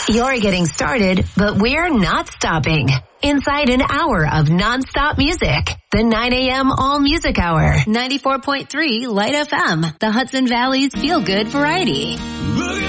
You're getting started, but we're not stopping. Inside an hour of non-stop music. The 9 a.m. All Music Hour. 94.3 Light FM. The Hudson Valley's feel-good variety.